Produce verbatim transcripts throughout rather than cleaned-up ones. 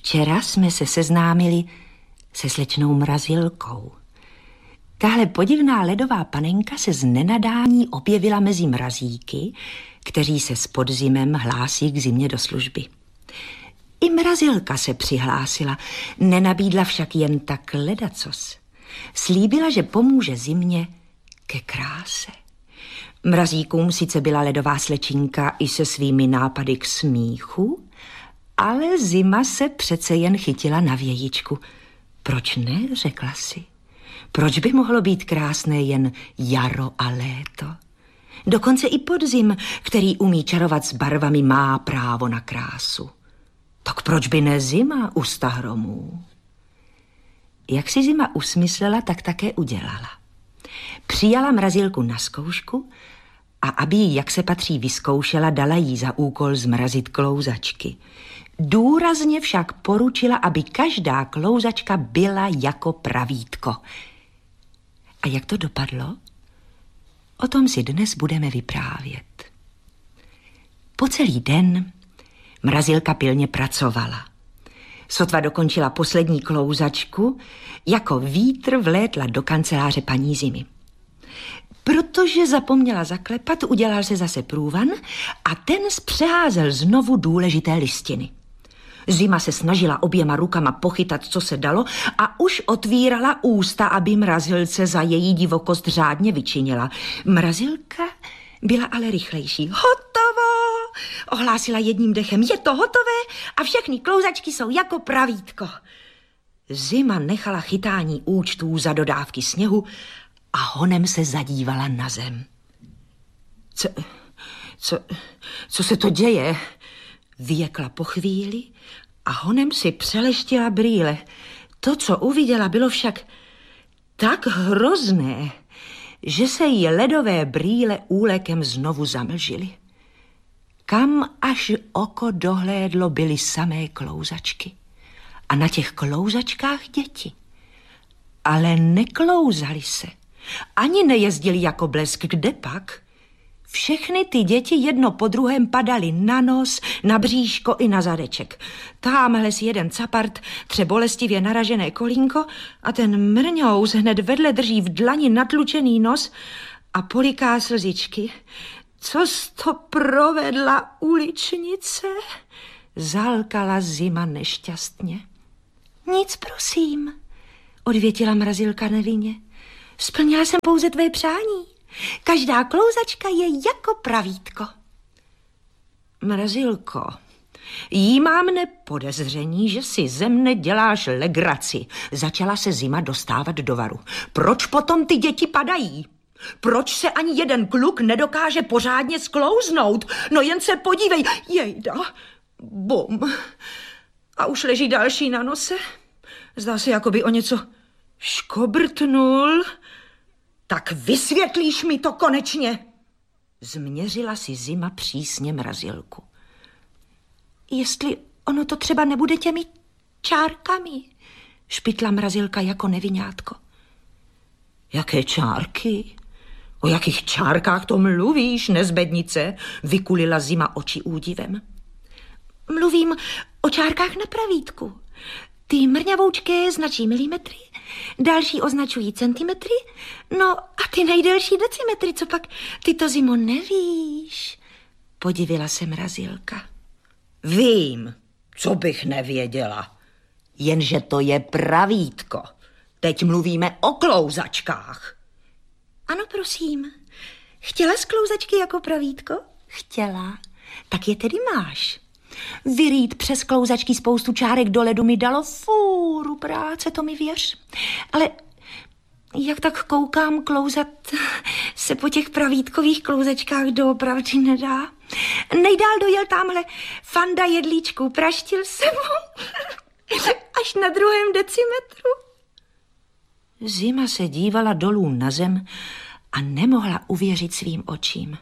Včera jsme se seznámili se slečnou Mrazilkou. Tahle podivná ledová panenka se z nenadání objevila mezi mrazíky, kteří se s podzimem hlásí k zimě do služby. I Mrazilka se přihlásila, nenabídla však jen tak ledacos. Slíbila, že pomůže zimě ke kráse. Mrazíkům sice byla ledová slečinka i se svými nápady k smíchu, ale zima se přece jen chytila na vějičku. Proč ne, řekla si. Proč by mohlo být krásné jen jaro a léto? Dokonce i podzim, který umí čarovat s barvami, má právo na krásu. Tak proč by ne zima u stahromů? Jak si zima usmyslela, tak také udělala. Přijala Mrazilku na zkoušku a aby jí, jak se patří, vyzkoušela, dala jí za úkol zmrazit klouzačky. Důrazně však poručila, aby každá klouzačka byla jako pravítko. A jak to dopadlo? O tom si dnes budeme vyprávět. Po celý den Mrazilka pilně pracovala. Sotva dokončila poslední klouzačku, jako vítr vlétla do kanceláře paní Zimy. Protože zapomněla zaklepat, udělal se zase průvan a ten zpřeházel znovu důležité listiny. Zima se snažila oběma rukama pochytat, co se dalo, a už otvírala ústa, aby Mrazilce za její divokost řádně vyčinila. Mrazilka byla ale rychlejší. Hotovo! Ohlásila jedním dechem. Je to hotové a všechny klouzačky jsou jako pravítko. Zima nechala chytání účtů za dodávky sněhu a honem se zadívala na zem. Co, co, co se to děje? Vyjekla po chvíli a honem si přeleštila brýle. To, co uviděla, bylo však tak hrozné, že se jí ledové brýle úlekem znovu zamlžily. Kam až oko dohlédlo, byly samé klouzačky. A na těch klouzačkách děti. Ale neklouzali se. Ani nejezdili jako blesk, kde pak? Všechny ty děti jedno po druhém padaly na nos, na bříško i na zadeček. Támhle si jeden capart tře bolestivě naražené kolínko a ten mrňous hned vedle drží v dlani natlučený nos a poliká slzičky. Co to provedla uličnice? Zalkala Zima nešťastně. Nic, prosím, odvětila Mrazilka nevinně. Splnila jsem pouze tvé přání. Každá klouzačka je jako pravítko. Mrazilko, jí mám nepodezření, že si ze mne děláš legraci. Začala se Zima dostávat do varu. Proč potom ty děti padají? Proč se ani jeden kluk nedokáže pořádně sklouznout? No jen se podívej, jejda, bum. A už leží další na nose. Zdá se, jako by o něco škobrtnul. Tak vysvětlíš mi to konečně. Změřila si Zima přísně Mrazilku. Jestli ono to třeba nebude těmi čárkami, špitla Mrazilka jako nevinátko. Jaké čárky? O jakých čárkách to mluvíš, nezbednice? Vykulila Zima oči údivem. Mluvím o čárkách na pravítku. Ty mrňavoučké značí milimetry, další označují centimetry, no a ty nejdelší decimetry, co pak ty to, Zimo, nevíš? Podivila se Mrazilka. Vím, co bych nevěděla, jenže to je pravítko. Teď mluvíme o klouzačkách. Ano, prosím. Chtěla z klouzačky jako pravítko? Chtěla. Tak je tedy máš. Vyrýt přes klouzačky spoustu čárek do ledu mi dalo fůru práce, to mi věř. Ale jak tak koukám, klouzat se po těch pravítkových klouzačkách doopravdy nedá. Nejdál dojel tamhle Fanda jedlíčku, praštil se mu až na druhém decimetru. Zima se dívala dolů na zem a nemohla uvěřit svým očím.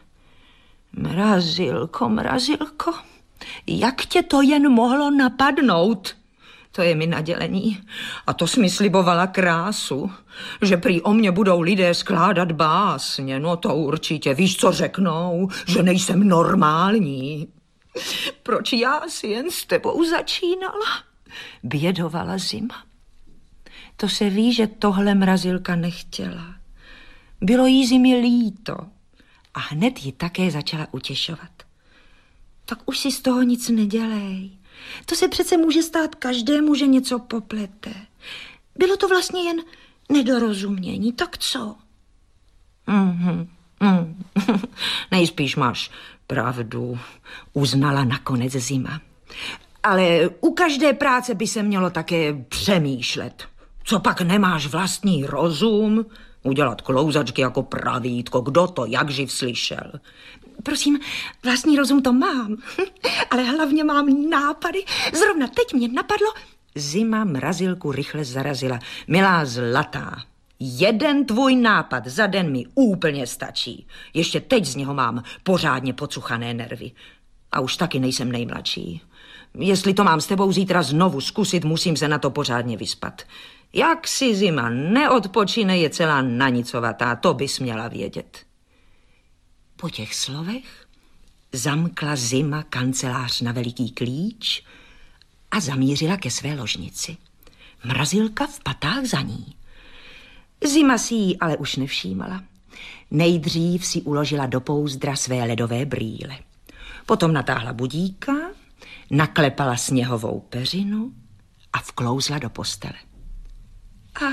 Mrazilko, Mrazilko, jak tě to jen mohlo napadnout? To je mi nadělení. A to jsi mi slibovala krásu, že prý o mě budou lidé skládat básně. No to určitě, víš, co řeknou, že nejsem normální. Proč já si jen s tebou začínala? bědovala Zima. To se ví, že tohle Mrazilka nechtěla. Bylo jí Zimě líto a hned ji také začala utěšovat. Tak už si z toho nic nedělej. To se přece může stát každému, že něco poplete. Bylo to vlastně jen nedorozumění, tak co? Mm-hmm. Mm. Nejspíš máš pravdu, uznala nakonec Zima. Ale u každé práce by se mělo také přemýšlet. Co pak nemáš vlastní rozum? Udělat klouzačky jako pravítko, kdo to jakživ slyšel? Prosím, vlastní rozum to mám, ale hlavně mám nápady. Zrovna teď mě napadlo... Zima Mrazilku rychle zarazila. Milá zlatá, jeden tvůj nápad za den mi úplně stačí. Ještě teď z něho mám pořádně pocuchané nervy. A už taky nejsem nejmladší. Jestli to mám s tebou zítra znovu zkusit, musím se na to pořádně vyspat. Jak si Zima neodpočine, je celá nanicovatá, to bys měla vědět. Po těch slovech zamkla Zima kancelář na veliký klíč a zamířila ke své ložnici. Mrazilka v patách za ní. Zima si jí ale už nevšímala. Nejdřív si uložila do pouzdra své ledové brýle. Potom natáhla budíka, naklepala sněhovou peřinu a vklouzla do postele. A,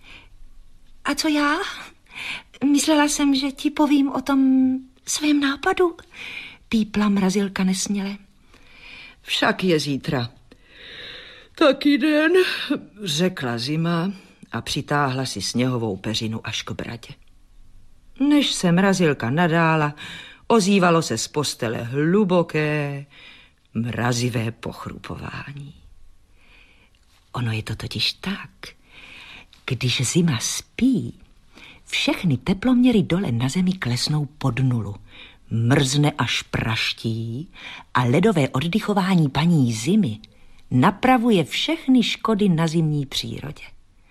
a co já? Myslela jsem, že ti povím o tom svém nápadu, pípla Mrazilka nesměle. Však je zítra taky den, řekla Zima a přitáhla si sněhovou peřinu až k bradě. Než se Mrazilka nadála, ozývalo se z postele hluboké, mrazivé pochrupování. Ono je to totiž tak, když Zima spí, všechny teploměry dole na zemi klesnou pod nulu. Mrzne až praští a ledové oddychování paní Zimy napravuje všechny škody na zimní přírodě.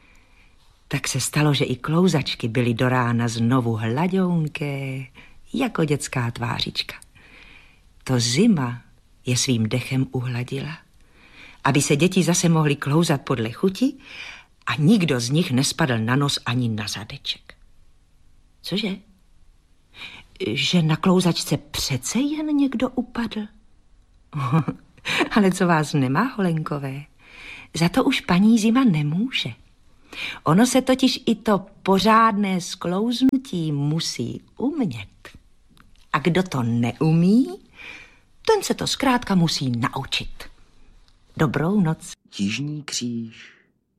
Tak se stalo, že i klouzačky byly do rána znovu hlaďounké, jako dětská tvářička. To Zima je svým dechem uhladila, aby se děti zase mohly klouzat podle chuti a nikdo z nich nespadl na nos ani na zadeček. Cože? Že na klouzačce přece jen někdo upadl? Ale co vás nemá, holenkové? Za to už paní Zima nemůže. Ono se totiž i to pořádné sklouznutí musí umět. A kdo to neumí, ten se to zkrátka musí naučit. Dobrou noc. Jižní kříž.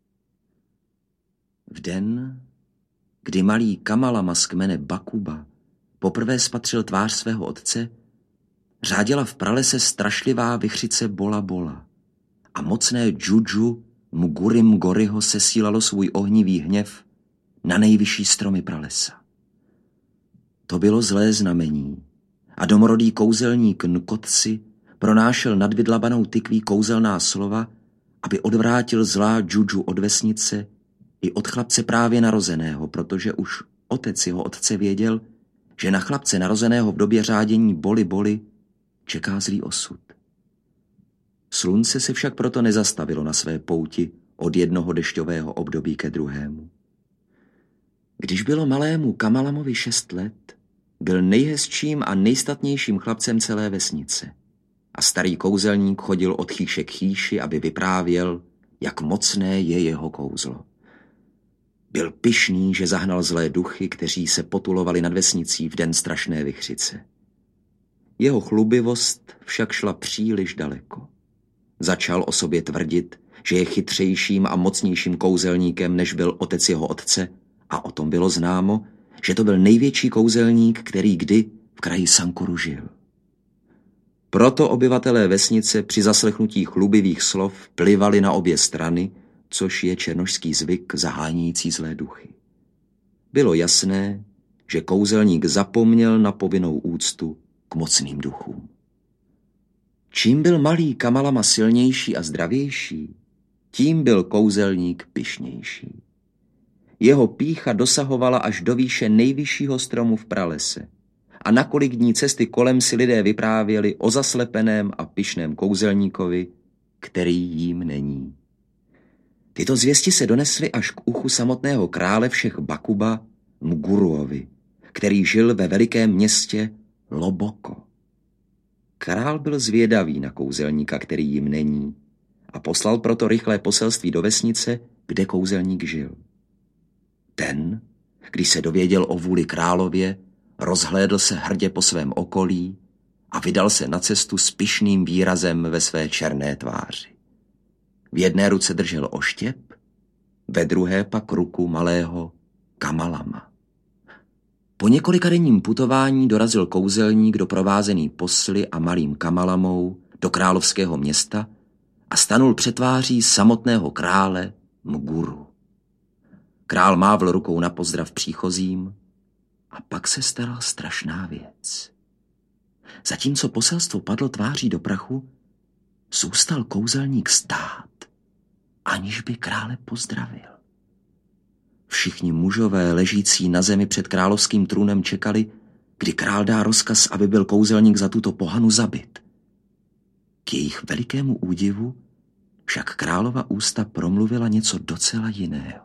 V den, kdy malý Kamalama z kmene Bakuba poprvé spatřil tvář svého otce, řáděla v pralese strašlivá vichřice Bola Bola a mocné Džudžu Mugurim Goriho sesílalo svůj ohnivý hněv na nejvyšší stromy pralesa. To bylo zlé znamení a domorodý kouzelník Nkotsi pronášel nad vydlabanou tykví kouzelná slova, aby odvrátil zlá Džudžu od vesnice i od chlapce právě narozeného, protože už otec jeho otce věděl, že na chlapce narozeného v době řádění Boli Boli čeká zlý osud. Slunce se však proto nezastavilo na své pouti od jednoho dešťového období ke druhému. Když bylo malému Kamalamovi šest let, byl nejhezčím a nejstatnějším chlapcem celé vesnice a starý kouzelník chodil od chýše k chýši, aby vyprávěl, jak mocné je jeho kouzlo. Byl pyšný, že zahnal zlé duchy, kteří se potulovali nad vesnicí v den strašné vichřice. Jeho chlubivost však šla příliš daleko. Začal o sobě tvrdit, že je chytřejším a mocnějším kouzelníkem, než byl otec jeho otce, a o tom bylo známo, že to byl největší kouzelník, který kdy v kraji Sankuru žil. Proto obyvatelé vesnice při zaslechnutí chlubivých slov plivali na obě strany, což je černošský zvyk zahánějící zlé duchy. Bylo jasné, že kouzelník zapomněl na povinnou úctu k mocným duchům. Čím byl malý Kamalama silnější a zdravější, tím byl kouzelník pyšnější. Jeho pýcha dosahovala až do výše nejvyššího stromu v pralese a na kolik dní cesty kolem si lidé vyprávěli o zaslepeném a pyšném kouzelníkovi, který jím není. Tyto zvěsti se donesly až k uchu samotného krále všech Bakuba Mguruovi, který žil ve velikém městě Loboko. Král byl zvědavý na kouzelníka, který jim není, a poslal proto rychlé poselství do vesnice, kde kouzelník žil. Ten, když se dověděl o vůli králově, rozhlédl se hrdě po svém okolí a vydal se na cestu s pyšným výrazem ve své černé tváři. V jedné ruce držel oštěp, ve druhé pak ruku malého Kamalama. Po několikadenním putování dorazil kouzelník doprovázený posly a malým Kamalamou do královského města a stanul před tváří samotného krále Mguru. Král mávl rukou na pozdrav příchozím a pak se stala strašná věc. Zatímco poselstvo padlo tváří do prachu, zůstal kouzelník stát, aniž by krále pozdravil. Všichni mužové ležící na zemi před královským trůnem čekali, kdy král dá rozkaz, aby byl kouzelník za tuto pohanu zabit. K jejich velikému údivu však králova ústa promluvila něco docela jiného.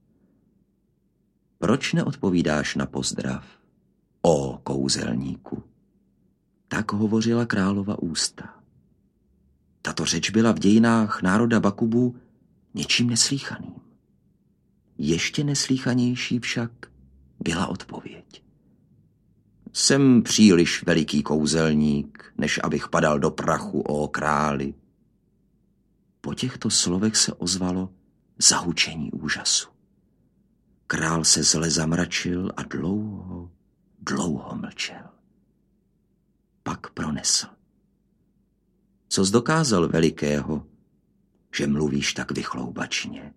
Proč neodpovídáš na pozdrav, ó kouzelníku? Tak hovořila králova ústa. Tato řeč byla v dějinách národa Bakubů něčím neslýchaným. Ještě neslýchanější však byla odpověď. Jsem příliš veliký kouzelník, než abych padal do prachu, ó králi. Po těchto slovech se ozvalo zahučení úžasu. Král se zle zamračil a dlouho, dlouho mlčel. Pak pronesl. Cos dokázal velikého, že mluvíš tak vychloubačně?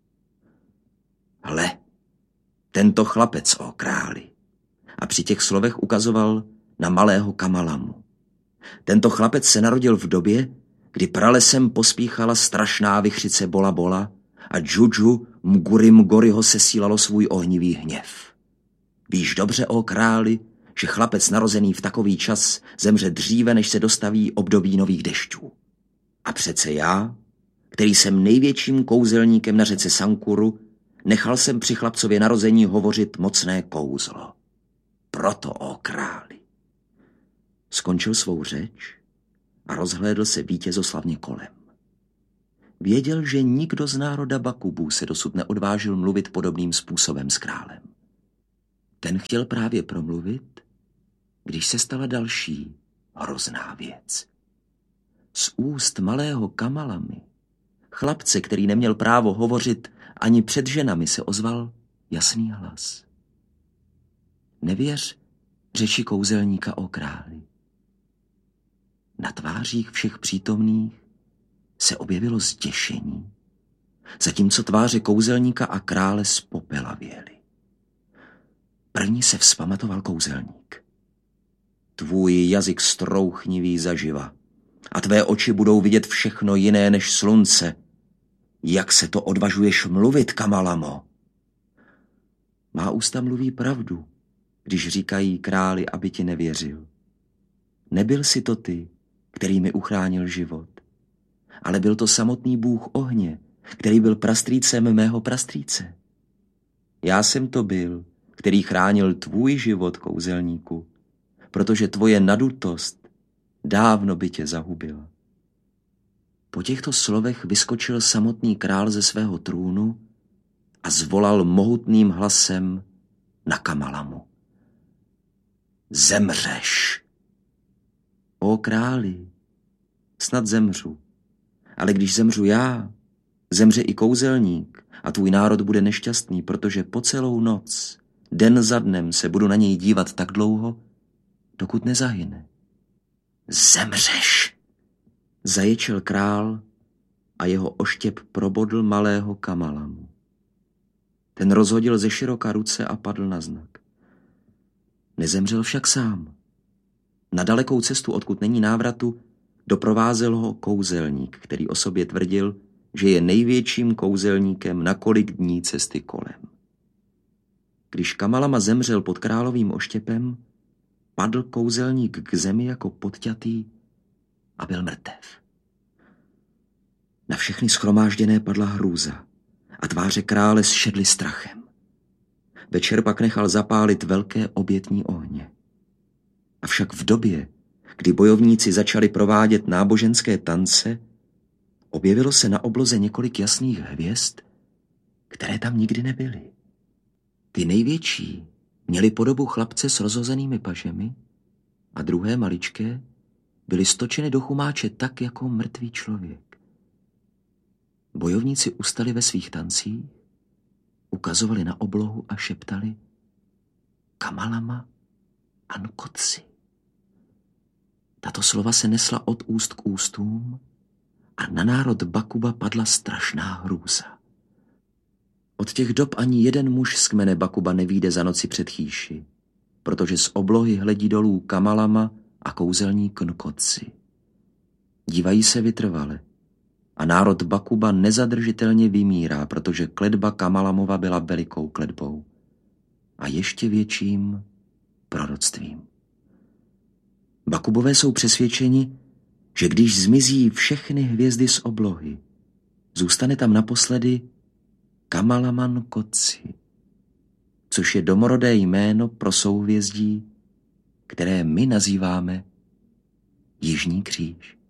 Hle, tento chlapec, ó králi. A při těch slovech ukazoval na malého Kamalamu. Tento chlapec se narodil v době, kdy pralesem pospíchala strašná vichřice Bola Bola a Džudžu Mguri Mgori ho sesílalo svůj ohnivý hněv. Víš dobře, ó králi, že chlapec narozený v takový čas zemře dříve, než se dostaví období nových dešťů. A přece já, který jsem největším kouzelníkem na řece Sankuru, nechal jsem při chlapcově narození hovořit mocné kouzlo. Proto, ó králi. Skončil svou řeč a rozhlédl se vítězoslavně kolem. Věděl, že nikdo z národa Bakubů se dosud neodvážil mluvit podobným způsobem s králem. Ten chtěl právě promluvit, když se stala další hrozná věc. Z úst malého Kamalamy, chlapce, který neměl právo hovořit ani před ženami, se ozval jasný hlas. Nevěř řeči kouzelníka, ó králi. Na tvářích všech přítomných se objevilo zděšení, zatímco tváře kouzelníka a krále spopelavěly. První se vzpamatoval kouzelník. Tvůj jazyk strouchnivý zaživa a tvé oči budou vidět všechno jiné než slunce. Jak se to odvažuješ mluvit, Kamalamo? Má ústa mluví pravdu, když říkají králi, aby ti nevěřil. Nebyl si to ty, který mi uchránil život, ale byl to samotný bůh ohně, který byl prastrýcem mého prastrýce. Já jsem to byl, který chránil tvůj život, kouzelníku, protože tvoje nadutost dávno by tě zahubila. Po těchto slovech vyskočil samotný král ze svého trůnu a zvolal mohutným hlasem na Kamalamu. Zemřeš! Ó králi, snad zemřu, ale když zemřu já, zemře i kouzelník a tvůj národ bude nešťastný, protože po celou noc, den za dnem se budu na něj dívat tak dlouho, dokud nezahyne. Zemřeš! Zaječel král a jeho oštěp probodl malého Kamalamu. Ten rozhodil ze široka ruce a padl na znak. Nezemřel však sám. Na dalekou cestu, odkud není návratu, doprovázel ho kouzelník, který o sobě tvrdil, že je největším kouzelníkem na kolik dní cesty kolem. Když Kamalama zemřel pod královým oštěpem, padl kouzelník k zemi jako podťatý a byl mrtev. Na všechny shromážděné padla hrůza a tváře krále zšedly strachem. Večer pak nechal zapálit velké obětní ohně. Avšak v době, kdy bojovníci začali provádět náboženské tance, objevilo se na obloze několik jasných hvězd, které tam nikdy nebyly. Ty největší měly podobu chlapce s rozhozenými pažemi a druhé maličké byly stočeny do chumáče tak jako mrtvý člověk. Bojovníci ustali ve svých tancích, ukazovali na oblohu a šeptali Kamalama Ankotsi. Tato slova se nesla od úst k ústům a na národ Bakuba padla strašná hrůza. Od těch dob ani jeden muž z kmene Bakuba nevyjde za noci před chýši, protože z oblohy hledí dolů Kamalama a kouzelník Nkotsi. Dívají se vytrvale a národ Bakuba nezadržitelně vymírá, protože kletba Kamalamova byla velikou kletbou a ještě větším proroctvím. Bakubové jsou přesvědčeni, že když zmizí všechny hvězdy z oblohy, zůstane tam naposledy Kamalama Nkotsi, což je domorodé jméno pro souhvězdí, které my nazýváme Jižní kříž.